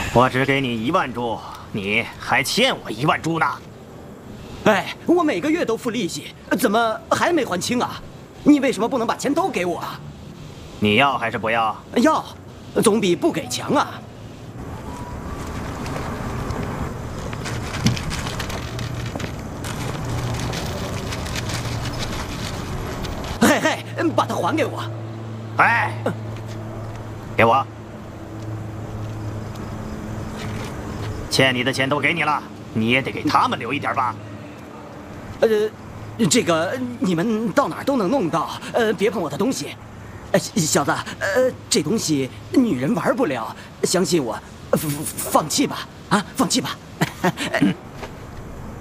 我只给你1万铢，你还欠我1万铢呢。 哎，我每个月都付利息，怎么还没还清啊？你为什么不能把钱都给我啊？ 你要还是不要？ 要，总比不给强啊。嘿嘿，把它还给我。 哎，给我。欠你的钱都给你了，你也得给他们留一点吧。 这个你们到哪儿都能弄到，别碰我的东西。小子，这东西女人玩不了，相信我，放弃吧，啊，放弃吧。